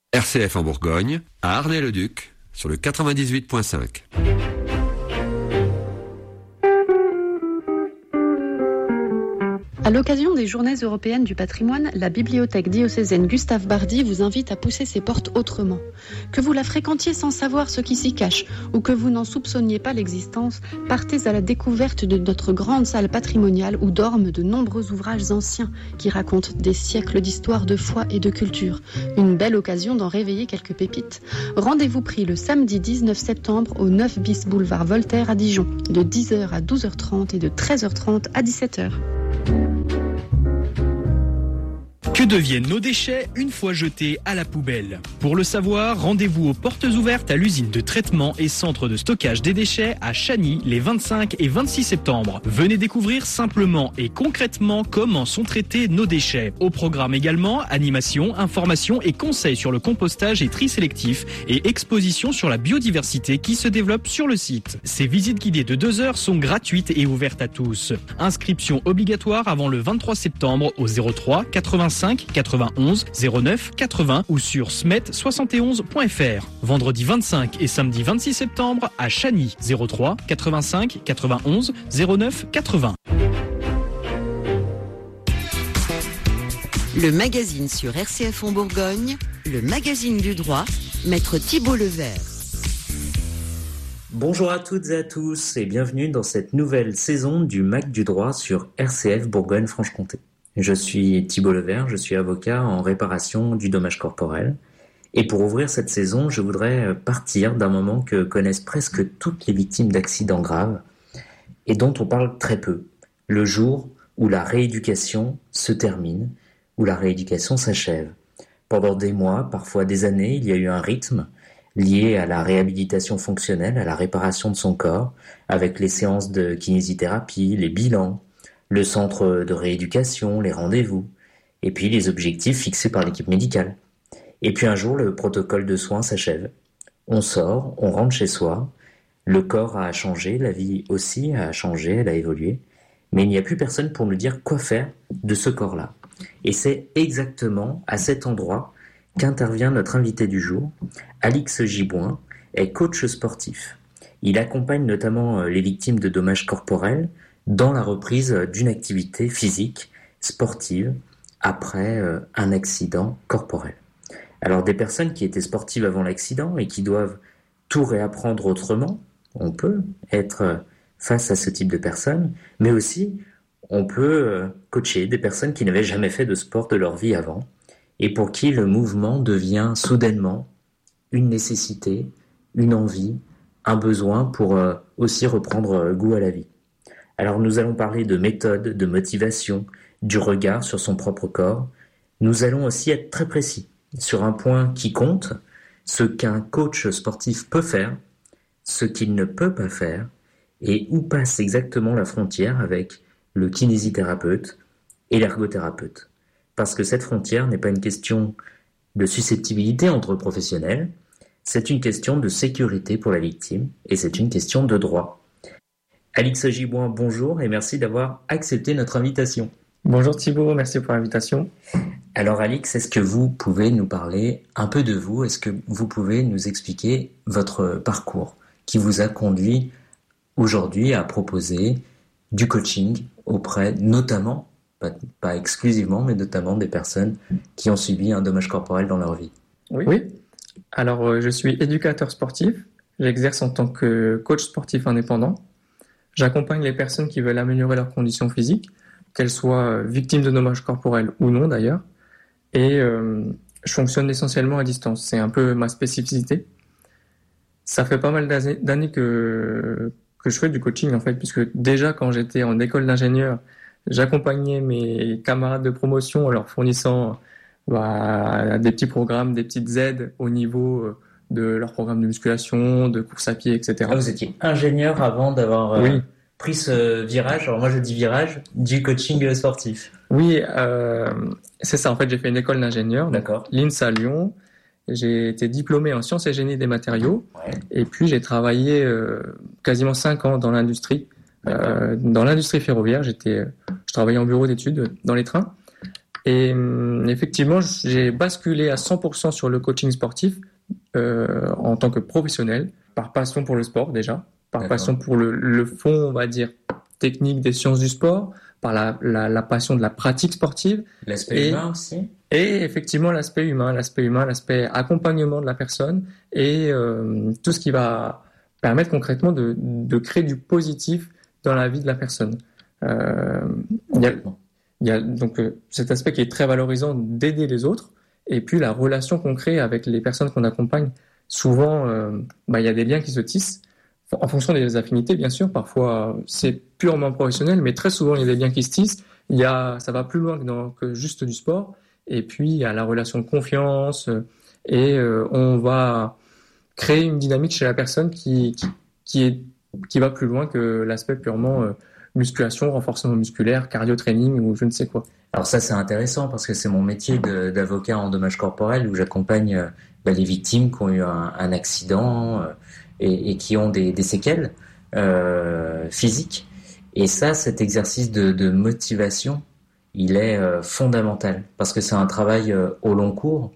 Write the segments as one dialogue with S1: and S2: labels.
S1: RCF en Bourgogne, à Arnay-le-Duc, sur le 98.5.
S2: À l'occasion des Journées européennes du patrimoine, la bibliothèque diocésaine Gustave Bardi vous invite à pousser ses portes autrement. Que vous la fréquentiez sans savoir ce qui s'y cache ou que vous n'en soupçonniez pas l'existence, partez à la découverte de notre grande salle patrimoniale où dorment de nombreux ouvrages anciens qui racontent des siècles d'histoire, de foi et de culture. Une belle occasion d'en réveiller quelques pépites. Rendez-vous pris le samedi 19 septembre au 9 bis boulevard Voltaire à Dijon, de 10h à 12h30 et de 13h30 à 17h.
S3: Que deviennent nos déchets une fois jetés à la poubelle ? Pour le savoir, rendez-vous aux portes ouvertes à l'usine de traitement et centre de stockage des déchets à Chagny les 25 et 26 septembre. Venez découvrir simplement et concrètement comment sont traités nos déchets. Au programme également, animation, information et conseils sur le compostage et tri sélectif et exposition sur la biodiversité qui se développe sur le site. Ces visites guidées de 2 heures sont gratuites et ouvertes à tous. Inscription obligatoire avant le 23 septembre au 03 85 91 09 80 ou sur smet71.fr. Vendredi 25 et samedi 26 septembre à Chagny, 03 85 91 09 80.
S4: Le magazine sur RCF en Bourgogne, le magazine du droit, Maître Thibault Levert.
S5: Bonjour à toutes et à tous et bienvenue dans cette nouvelle saison du Mag du droit sur RCF Bourgogne-Franche-Comté. Je suis Thibault Levert, je suis avocat en réparation du dommage corporel. Et pour ouvrir cette saison, je voudrais partir d'un moment que connaissent presque toutes les victimes d'accidents graves et dont on parle très peu. Le jour où la rééducation se termine, où la rééducation s'achève. Pendant des mois, parfois des années, il y a eu un rythme lié à la réhabilitation fonctionnelle, à la réparation de son corps, avec les séances de kinésithérapie, les bilans, le centre de rééducation, les rendez-vous, et puis les objectifs fixés par l'équipe médicale. Et puis un jour, le protocole de soins s'achève. On sort, on rentre chez soi, le corps a changé, la vie aussi a changé, elle a évolué, mais il n'y a plus personne pour nous dire quoi faire de ce corps-là. Et c'est exactement à cet endroit qu'intervient notre invité du jour. Alix Giboin est coach sportif. Il accompagne notamment les victimes de dommages corporels dans la reprise d'une activité physique, sportive, après un accident corporel. Alors des personnes qui étaient sportives avant l'accident et qui doivent tout réapprendre autrement, on peut être face à ce type de personnes, mais aussi on peut coacher des personnes qui n'avaient jamais fait de sport de leur vie avant et pour qui le mouvement devient soudainement une nécessité, une envie, un besoin pour aussi reprendre goût à la vie. Alors nous allons parler de méthode, de motivation, du regard sur son propre corps. Nous allons aussi être très précis sur un point qui compte, ce qu'un coach sportif peut faire, ce qu'il ne peut pas faire, et où passe exactement la frontière avec le kinésithérapeute et l'ergothérapeute. Parce que cette frontière n'est pas une question de susceptibilité entre professionnels, c'est une question de sécurité pour la victime, et c'est une question de droit. Alix Giboin, bonjour et merci d'avoir accepté notre invitation.
S6: Bonjour Thibault, merci pour l'invitation.
S5: Alors Alix, est-ce que vous pouvez nous parler un peu de vous ? Est-ce que vous pouvez nous expliquer votre parcours qui vous a conduit aujourd'hui à proposer du coaching auprès notamment, pas exclusivement, mais notamment des personnes qui ont subi un dommage corporel dans leur vie ?
S6: Oui. Alors je suis éducateur sportif, j'exerce en tant que coach sportif indépendant. J'accompagne les personnes qui veulent améliorer leurs conditions physiques, qu'elles soient victimes de dommages corporels ou non d'ailleurs. Et je fonctionne essentiellement à distance. C'est un peu ma spécificité. Ça fait pas mal d'années que je fais du coaching en fait, puisque déjà quand j'étais en école d'ingénieur, j'accompagnais mes camarades de promotion en leur fournissant des petits programmes, des petites aides au niveau de leur programme de musculation, de course à pied, etc.
S5: Ah, vous étiez ingénieur avant d'avoir pris ce virage, alors moi je dis virage, du coaching sportif.
S6: Oui, c'est ça. En fait, j'ai fait une école d'ingénieur,
S5: d'accord.
S6: l'INSA Lyon. J'ai été diplômé en sciences et génie des matériaux. Ouais. Et puis j'ai travaillé quasiment 5 ans dans l'industrie. Dans l'industrie ferroviaire, je travaillais en bureau d'études dans les trains. Et effectivement, j'ai basculé à 100% sur le coaching sportif en tant que professionnel, par passion pour le sport déjà, par passion pour le fond, on va dire, technique des sciences du sport, par la passion de la pratique sportive.
S5: L'aspect humain aussi.
S6: Et effectivement, l'aspect humain, l'aspect accompagnement de la personne et tout ce qui va permettre concrètement de créer du positif dans la vie de la personne. Il y a donc cet aspect qui est très valorisant d'aider les autres et puis la relation qu'on crée avec les personnes qu'on accompagne. Souvent, il y a des liens qui se tissent en fonction des affinités, bien sûr. Parfois, c'est purement professionnel, mais très souvent, il y a des liens qui se tissent. Ça va plus loin que juste du sport. Et puis, il y a la relation de confiance et on va créer une dynamique chez la personne qui va plus loin que l'aspect purement musculation, renforcement musculaire, cardio-training ou je ne sais quoi.
S5: Alors ça, c'est intéressant parce que c'est mon métier d'avocat en dommages corporels où j'accompagne les victimes qui ont eu un accident et qui ont des séquelles physiques. Et ça, cet exercice de motivation, il est fondamental parce que c'est un travail au long cours.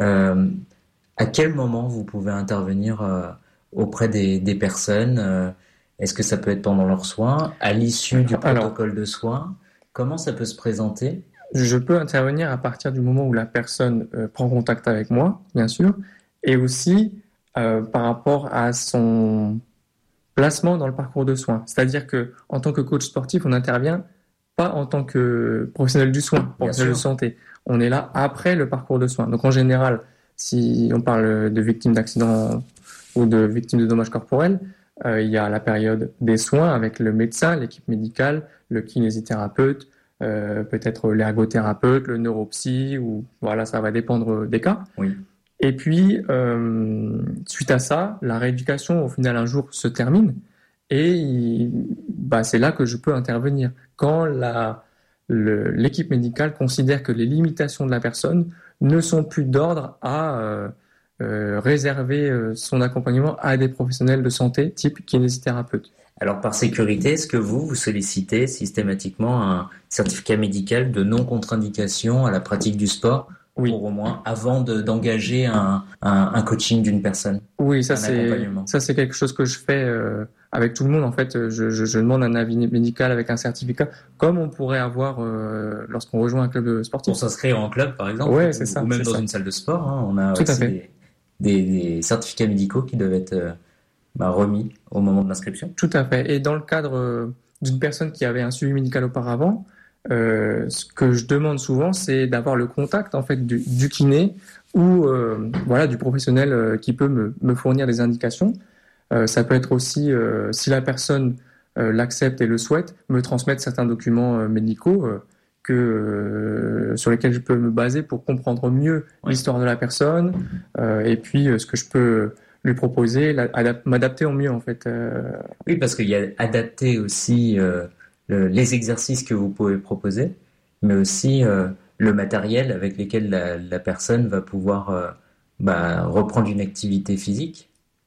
S5: À quel moment vous pouvez intervenir auprès des personnes Est-ce que ça peut être pendant leurs soins, à l'issue du protocole de soins? Comment ça peut se présenter?
S6: Je peux intervenir à partir du moment où la personne prend contact avec moi, bien sûr, et aussi par rapport à son placement dans le parcours de soins. C'est-à-dire que en tant que coach sportif, on n'intervient pas en tant que professionnel du soin, professionnel de santé. On est là après le parcours de soins. Donc en général, si on parle de victimes d'accidents ou de victimes de dommages corporels, il y a la période des soins avec le médecin, l'équipe médicale, le kinésithérapeute, peut-être l'ergothérapeute, le neuropsy, ou voilà, ça va dépendre des cas.
S5: Oui.
S6: Et puis, suite à ça, la rééducation, au final, un jour se termine et c'est là que je peux intervenir. Quand l'équipe médicale considère que les limitations de la personne ne sont plus d'ordre à réserver son accompagnement à des professionnels de santé type kinésithérapeute.
S5: Alors par sécurité, est-ce que vous sollicitez systématiquement un certificat médical de non-contre-indication à la pratique du sport?
S6: Oui.
S5: Pour au moins avant d'engager un coaching d'une personne?
S6: Oui, ça c'est quelque chose que je fais avec tout le monde. En fait, je demande un avis médical avec un certificat, comme on pourrait avoir lorsqu'on rejoint un club sportif.
S5: Pour s'inscrire en club, par exemple,
S6: ouais, c'est ça,
S5: ou même
S6: c'est
S5: dans une salle de sport. On a
S6: tout
S5: aussi des certificats médicaux qui doivent être remis au moment de l'inscription.
S6: Tout à fait. Et dans le cadre d'une personne qui avait un suivi médical auparavant, ce que je demande souvent, c'est d'avoir le contact en fait du kiné ou du professionnel qui peut me fournir des indications. Ça peut être aussi, si la personne l'accepte et le souhaite, me transmettre certains documents médicaux sur lesquels je peux me baser pour comprendre mieux l'histoire de la personne et puis ce que je peux lui proposer, m'adapter au mieux en fait.
S5: Oui, parce qu'il y a adapter aussi les exercices que vous pouvez proposer, mais aussi le matériel avec lequel la personne va pouvoir reprendre une activité physique.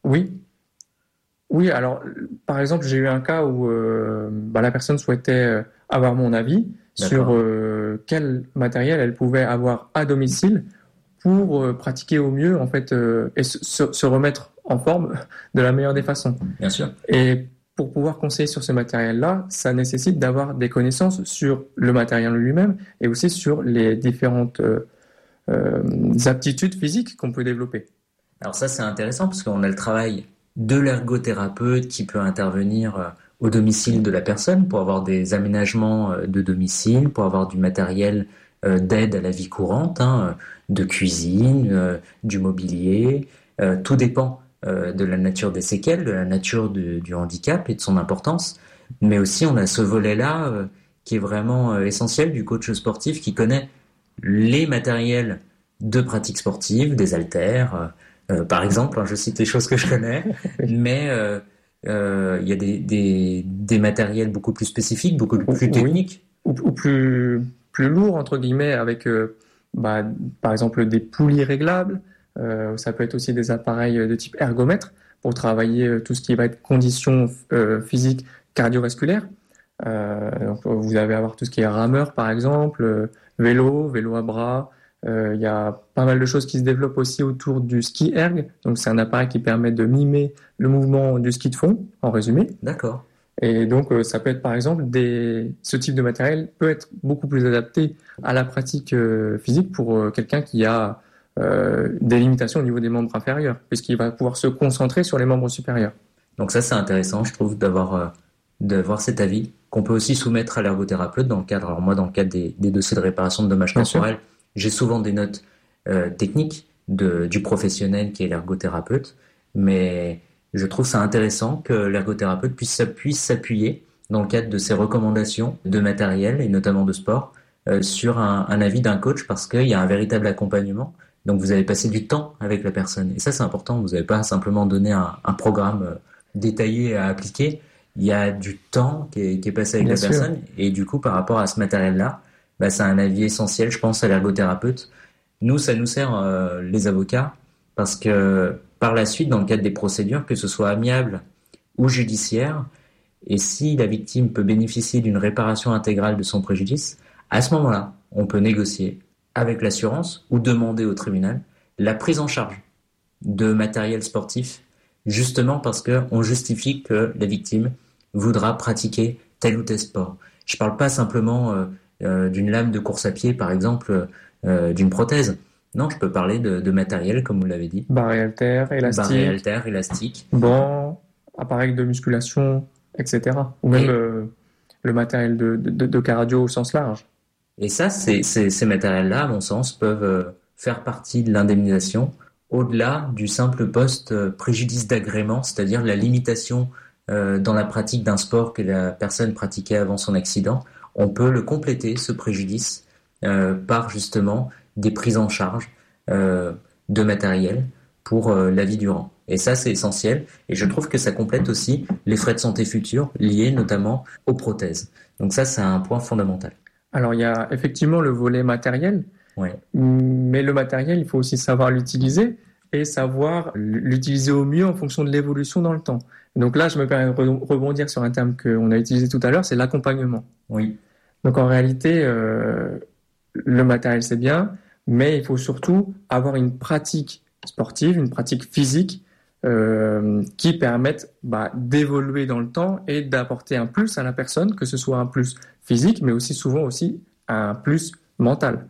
S6: Oui, alors par exemple, j'ai eu un cas où la personne souhaitait avoir mon avis sur quel matériel elle pouvait avoir à domicile pour pratiquer au mieux en fait et se remettre en forme de la meilleure des façons.
S5: Bien sûr.
S6: Et pour pouvoir conseiller sur ce matériel-là, ça nécessite d'avoir des connaissances sur le matériel lui-même et aussi sur les différentes aptitudes physiques qu'on peut développer.
S5: Alors ça, c'est intéressant parce qu'on a le travail de l'ergothérapeute qui peut intervenir au domicile de la personne pour avoir des aménagements de domicile, pour avoir du matériel d'aide à la vie courante, de cuisine, du mobilier. Tout dépend de la nature des séquelles, de la nature du handicap et de son importance. Mais aussi, on a ce volet-là qui est vraiment essentiel du coach sportif qui connaît les matériels de pratique sportive, des haltères, par exemple, je cite les choses que je connais, mais il y a des matériels beaucoup plus spécifiques, beaucoup plus techniques.
S6: Ou plus lourds, entre guillemets, avec par exemple des poulies réglables. Ça peut être aussi des appareils de type ergomètre pour travailler tout ce qui va être conditions physiques cardiovasculaires. Donc vous allez avoir tout ce qui est rameur, par exemple, vélo à bras. Il y a pas mal de choses qui se développent aussi autour du ski erg. Donc c'est un appareil qui permet de mimer le mouvement du ski de fond, en résumé.
S5: D'accord.
S6: Et donc ça peut être par exemple ce type de matériel peut être beaucoup plus adapté à la pratique physique pour quelqu'un qui a des limitations au niveau des membres inférieurs, puisqu'il va pouvoir se concentrer sur les membres supérieurs.
S5: Donc ça, c'est intéressant, je trouve, d'avoir cet avis qu'on peut aussi soumettre à l'ergothérapeute dans le cadre. Alors moi, dans le cadre des dossiers de réparation de dommages corporels, j'ai souvent des notes techniques du professionnel qui est l'ergothérapeute, mais je trouve ça intéressant que l'ergothérapeute puisse s'appuyer dans le cadre de ses recommandations de matériel et notamment de sport sur un avis d'un coach, parce qu'il y a un véritable accompagnement. Donc vous avez passé du temps avec la personne. Et ça, c'est important. Vous n'avez pas simplement donné un programme détaillé à appliquer. Il y a du temps qui est passé avec la personne. Et du coup, par rapport à ce matériel-là, c'est un avis essentiel, je pense, à l'ergothérapeute. Nous, ça nous sert, les avocats, parce que par la suite, dans le cadre des procédures, que ce soit amiable ou judiciaire, et si la victime peut bénéficier d'une réparation intégrale de son préjudice, à ce moment-là, on peut négocier avec l'assurance ou demander au tribunal la prise en charge de matériel sportif, justement parce qu'on justifie que la victime voudra pratiquer tel ou tel sport. Je ne parle pas simplement d'une lame de course à pied, par exemple, d'une prothèse. Non, je peux parler de matériel, comme vous l'avez dit.
S6: Barre et haltères,
S5: élastique.
S6: Banc, appareil de musculation, etc. Ou même le matériel de cardio au sens large.
S5: Et ça, ces matériels-là, à mon sens, peuvent faire partie de l'indemnisation au-delà du simple post-préjudice d'agrément, c'est-à-dire la limitation dans la pratique d'un sport que la personne pratiquait avant son accident. On peut le compléter, ce préjudice, par justement des prises en charge de matériel pour la vie durant. Et ça, c'est essentiel. Et je trouve que ça complète aussi les frais de santé futurs liés notamment aux prothèses. Donc ça, c'est un point fondamental.
S6: Alors, il y a effectivement le volet matériel, mais le matériel, il faut aussi savoir l'utiliser et savoir l'utiliser au mieux en fonction de l'évolution dans le temps. Donc là, je me permets de rebondir sur un terme qu'on a utilisé tout à l'heure, c'est l'accompagnement.
S5: Oui.
S6: Donc en réalité, le matériel, c'est bien, mais il faut surtout avoir une pratique sportive, une pratique physique qui permettent d'évoluer dans le temps et d'apporter un plus à la personne, que ce soit un plus physique, mais aussi souvent aussi un plus mental.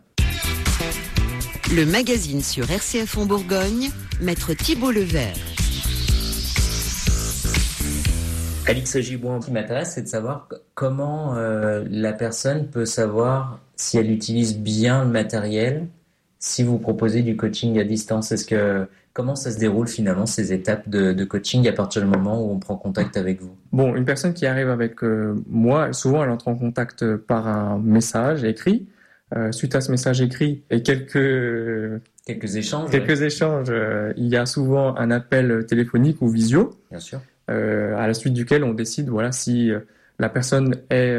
S4: Le magazine sur RCF en Bourgogne, Maître Thibault Levert.
S5: Alix Giboin, ce qui m'intéresse, c'est de savoir comment la personne peut savoir si elle utilise bien le matériel, si vous proposez du coaching à distance. Comment ça se déroule finalement, ces étapes de coaching à partir du moment où on prend contact avec vous?
S6: Bon, une personne qui arrive avec moi, souvent elle entre en contact par un message écrit. Suite à ce message écrit et quelques
S5: échanges,
S6: il y a souvent un appel téléphonique ou visio.
S5: Bien sûr.
S6: À la suite duquel on décide si la personne est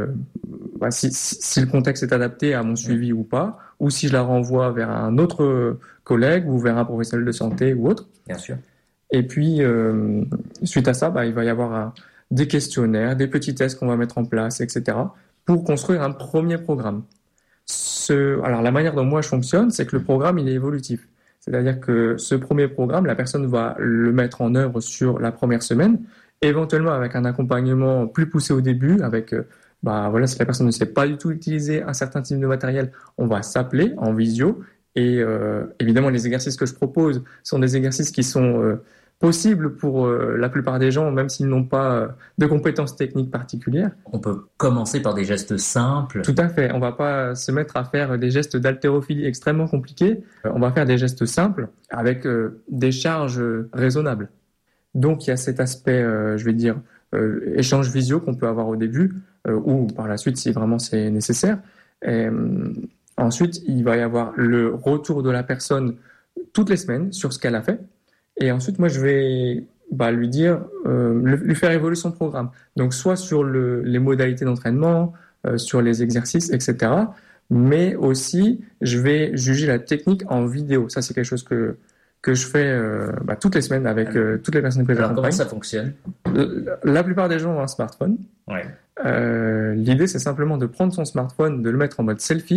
S6: si le contexte est adapté à mon suivi ou pas, ou si je la renvoie vers un autre collègue ou vers un professionnel de santé ou autre.
S5: Bien sûr.
S6: Et puis suite à ça, il va y avoir des questionnaires, des petits tests qu'on va mettre en place, etc. pour construire un premier programme. Alors la manière dont moi je fonctionne, c'est que le programme il est évolutif. C'est-à-dire que ce premier programme, la personne va le mettre en œuvre sur la première semaine, éventuellement avec un accompagnement plus poussé au début, avec si la personne ne sait pas du tout utiliser un certain type de matériel, on va s'appeler en visio et évidemment les exercices que je propose sont des exercices qui sont possibles pour la plupart des gens, même s'ils n'ont pas de compétences techniques particulières.
S5: On peut commencer par des gestes simples.
S6: Tout à fait. On va pas se mettre à faire des gestes d'haltérophilie extrêmement compliqués. On va faire des gestes simples avec des charges raisonnables. Donc, il y a cet aspect, échange visio qu'on peut avoir au début ou par la suite si vraiment c'est nécessaire. Et, ensuite, il va y avoir le retour de la personne toutes les semaines sur ce qu'elle a fait. Et ensuite, moi, je vais lui dire, lui faire évoluer son programme. Donc, soit sur les modalités d'entraînement, sur les exercices, etc. Mais aussi, je vais juger la technique en vidéo. Ça, c'est quelque chose que je fais toutes les semaines avec toutes les personnes que j'accompagne.
S5: Alors, comment ça fonctionne ?
S6: La plupart des gens ont un smartphone.
S5: Ouais.
S6: L'idée, c'est simplement de prendre son smartphone, de le mettre en mode selfie,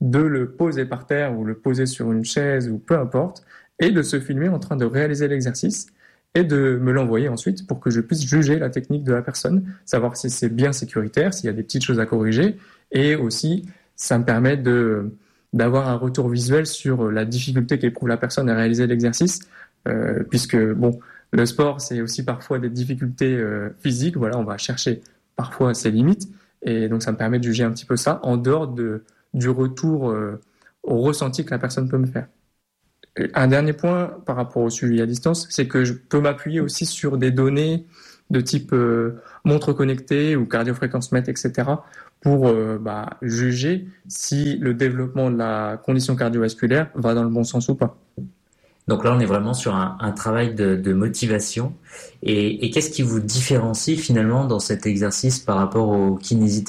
S6: de le poser par terre ou le poser sur une chaise ou peu importe, et de se filmer en train de réaliser l'exercice et de me l'envoyer ensuite pour que je puisse juger la technique de la personne, savoir si c'est bien sécuritaire, s'il y a des petites choses à corriger, et aussi ça me permet d'avoir un retour visuel sur la difficulté qu'éprouve la personne à réaliser l'exercice, puisque bon, le sport c'est aussi parfois des difficultés physiques, voilà, on va chercher parfois ses limites, et donc ça me permet de juger un petit peu ça en dehors du retour au ressenti que la personne peut me faire. Un dernier point par rapport au suivi à distance, c'est que je peux m'appuyer aussi sur des données de type montre connectée ou cardiofréquence-mètre, etc., pour juger si le développement de la condition cardiovasculaire va dans le bon sens ou pas.
S5: Donc là, on est vraiment sur un travail de motivation. Et qu'est-ce qui vous différencie finalement dans cet exercice par rapport au kinésithérapeute ?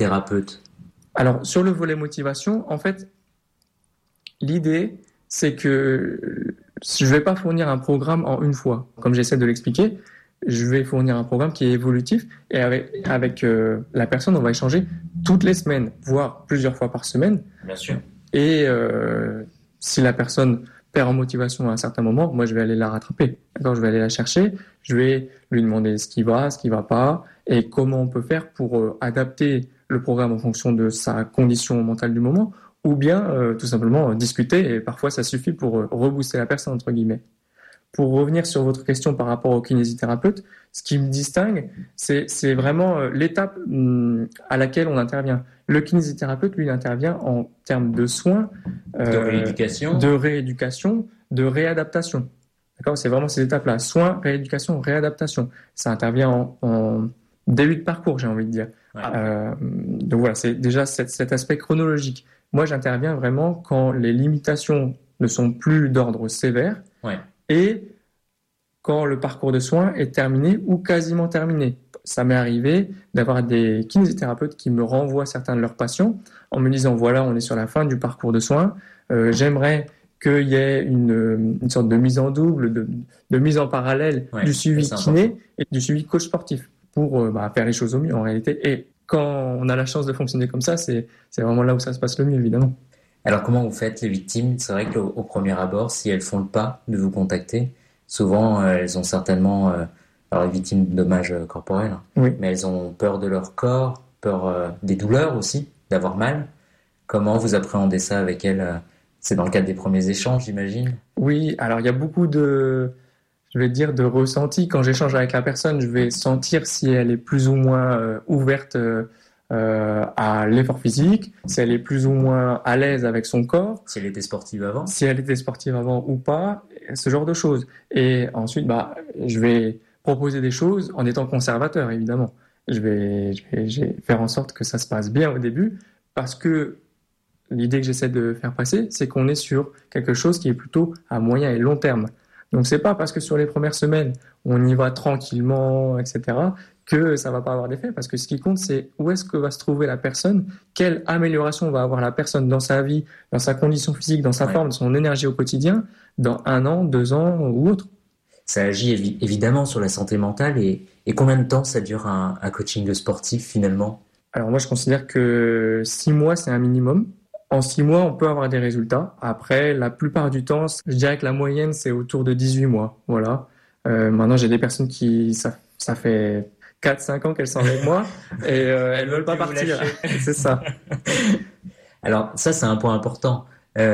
S6: Alors, sur le volet motivation, en fait, l'idée, c'est que je ne vais pas fournir un programme en une fois. Comme j'essaie de l'expliquer, je vais fournir un programme qui est évolutif et avec la personne, on va échanger toutes les semaines, voire plusieurs fois par semaine.
S5: Bien sûr.
S6: Et si la personne perd en motivation à un certain moment, moi, je vais aller la rattraper. D'accord ? Je vais aller la chercher, je vais lui demander ce qui va pas et comment on peut faire pour adapter le programme en fonction de sa condition mentale du moment, ou bien tout simplement discuter, et parfois ça suffit pour rebooster la personne, entre guillemets. Pour revenir sur votre question par rapport au kinésithérapeute, ce qui me distingue, c'est vraiment l'étape à laquelle on intervient. Le kinésithérapeute, lui, il intervient en termes de soins, de rééducation, de réadaptation. D'accord ? C'est vraiment ces étapes-là, soins, rééducation, réadaptation. Ça intervient en début de parcours, j'ai envie de dire. Ouais. Donc voilà, c'est déjà cet aspect chronologique. Moi, j'interviens vraiment quand les limitations ne sont plus d'ordre sévère, ouais, et quand le parcours de soins est terminé ou quasiment terminé. Ça m'est arrivé d'avoir des kinésithérapeutes qui me renvoient certains de leurs patients en me disant, voilà, on est sur la fin du parcours de soins, j'aimerais qu'il y ait une sorte de mise en double, de mise en parallèle, ouais, du suivi kiné et du suivi coach sportif pour faire les choses au mieux en réalité. Et quand on a la chance de fonctionner comme ça, c'est vraiment là où ça se passe le mieux, évidemment.
S5: Alors, comment vous faites les victimes ? C'est vrai qu'au premier abord, si elles font le pas de vous contacter, souvent elles ont certainement, alors les victimes de dommages corporels, oui, mais elles ont peur de leur corps, peur des douleurs aussi, d'avoir mal. Comment vous appréhendez ça avec elles ? C'est dans le cadre des premiers échanges, j'imagine ? Oui,
S6: alors il y a beaucoup de ressenti. Quand j'échange avec la personne, je vais sentir si elle est plus ou moins ouverte à l'effort physique, si elle est plus ou moins à l'aise avec son corps.
S5: Si elle était sportive avant.
S6: Si elle était sportive avant ou pas, ce genre de choses. Et ensuite, je vais proposer des choses en étant conservateur, évidemment. Je vais faire en sorte que ça se passe bien au début, parce que l'idée que j'essaie de faire passer, c'est qu'on est sur quelque chose qui est plutôt à moyen et long terme. Donc, c'est pas parce que sur les premières semaines, on y va tranquillement, etc., que ça va pas avoir d'effet. Parce que ce qui compte, c'est où est-ce que va se trouver la personne, quelle amélioration va avoir la personne dans sa vie, dans sa condition physique, dans sa forme, dans son énergie au quotidien, dans 1 an, 2 ans ou autre.
S5: Ça agit évidemment sur la santé mentale. Et combien de temps ça dure un coaching de sportif finalement ?
S6: Alors moi, je considère que 6 mois, c'est un minimum. En 6 mois, on peut avoir des résultats. Après, la plupart du temps, je dirais que la moyenne, c'est autour de 18 mois. Voilà. Maintenant, j'ai des personnes qui, ça fait 4-5 ans qu'elles sont avec moi et elles veulent pas partir. C'est ça.
S5: Alors, ça, c'est un point important,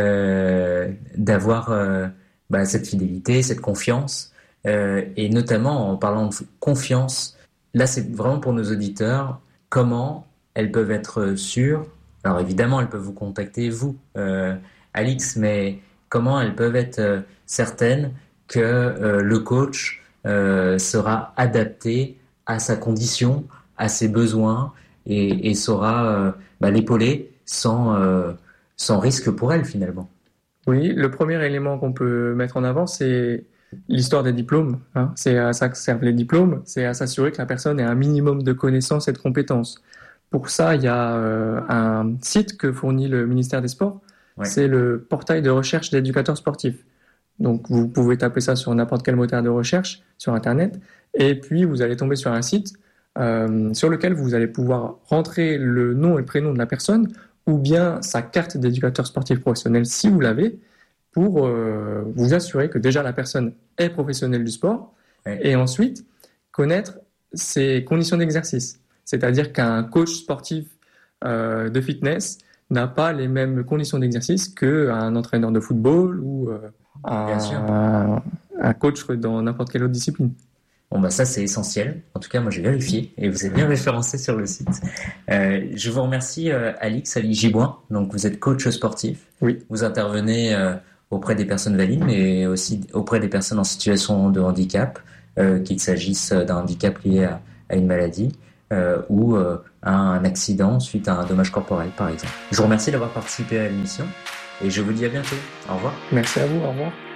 S5: d'avoir cette fidélité, cette confiance. Et notamment, en parlant de confiance, là, c'est vraiment pour nos auditeurs, comment elles peuvent être sûres. Alors évidemment, elles peuvent vous contacter, vous, Alix, mais comment elles peuvent être certaines que le coach sera adapté à sa condition, à ses besoins et saura l'épauler sans risque pour elles finalement ?
S6: Oui, le premier élément qu'on peut mettre en avant, c'est l'histoire des diplômes. C'est à ça que servent les diplômes, c'est à s'assurer que la personne ait un minimum de connaissances et de compétences. Pour ça, il y a un site que fournit le ministère des Sports. Ouais. C'est le portail de recherche d'éducateurs sportifs. Donc, vous pouvez taper ça sur n'importe quel moteur de recherche sur Internet. Et puis, vous allez tomber sur un site sur lequel vous allez pouvoir rentrer le nom et le prénom de la personne ou bien sa carte d'éducateur sportif professionnel si vous l'avez, pour vous assurer que déjà la personne est professionnelle du sport, et ensuite connaître ses conditions d'exercice. C'est-à-dire qu'un coach sportif de fitness n'a pas les mêmes conditions d'exercice qu'un entraîneur de football ou un coach dans n'importe quelle autre discipline.
S5: Bon, bah ça, c'est essentiel. En tout cas, moi, j'ai vérifié et vous êtes bien référencé sur le site. Je vous remercie, Alix Gibouin. Donc, vous êtes coach sportif.
S6: Oui.
S5: Vous intervenez auprès des personnes valides, mais aussi auprès des personnes en situation de handicap, qu'il s'agisse d'un handicap lié à une maladie ou à un accident suite à un dommage corporel, par exemple. Je vous remercie d'avoir participé à l'émission et je vous dis à bientôt. Au revoir.
S6: Merci à vous. Au revoir.